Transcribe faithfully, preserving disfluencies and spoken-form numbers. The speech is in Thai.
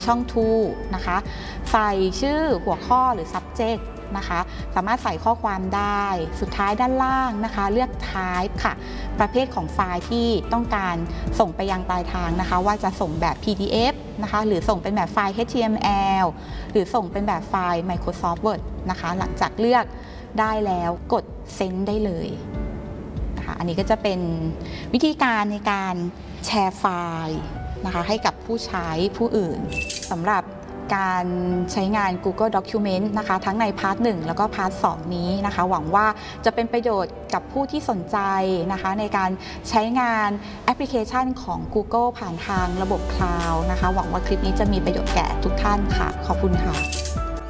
ช่อง ทู นะคะใส่ชื่อหัวข้อหรือ subject นะคะสามารถใส่ข้อความได้สุดท้ายด้านล่างนะคะเลือก type ค่ะประเภทของไฟล์ที่ต้องการส่งไปยังปลายทางนะคะว่าจะส่งแบบ พี ดี เอฟ นะคะหรือส่งเป็นแบบไฟล์ เอช ที เอ็ม แอล หรือส่งเป็นแบบไฟล์ Microsoft Word นะคะหลังจากเลือกได้แล้วกด send ได้เลยนะคะอันนี้ก็จะเป็นวิธีการในการแชร์ไฟล์นะคะให้กับผู้ใช้ผู้อื่นสำหรับการใช้งาน Google Document นะคะทั้งในพาร์ทหนึ่งแล้วก็พาร์ทสองนี้นะคะหวังว่าจะเป็นประโยชน์กับผู้ที่สนใจนะคะในการใช้งานแอปพลิเคชันของ Google ผ่านทางระบบคลาวด์นะคะหวังว่าคลิปนี้จะมีประโยชน์แก่ทุกท่านค่ะขอบคุณค่ะ